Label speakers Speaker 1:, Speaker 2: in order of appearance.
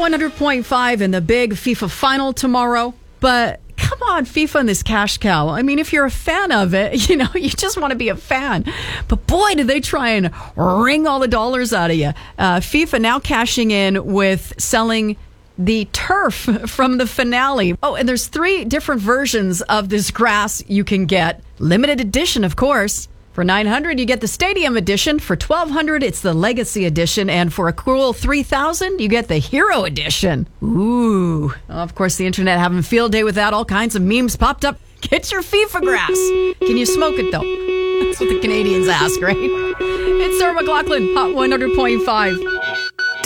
Speaker 1: 100.5 in the big FIFA final tomorrow. But come on, FIFA and this cash cow. I mean, if you're a fan of it, you just want to be a fan. But boy, did they try and wring all the dollars out of you. FIFA now cashing in with selling the turf from the finale. Oh, and there's 3 different versions of this grass you can get. Limited edition, of course. For $900, you get the Stadium Edition. For $1,200, it's the Legacy Edition. And for a cool $3,000, you get the Hero Edition. Ooh. Well, of course, the internet having a field day with that. All kinds of memes popped up. Get your FIFA grass. Can you smoke it, though? That's what the Canadians ask, right? It's Sarah McLachlan, Hot 100.5.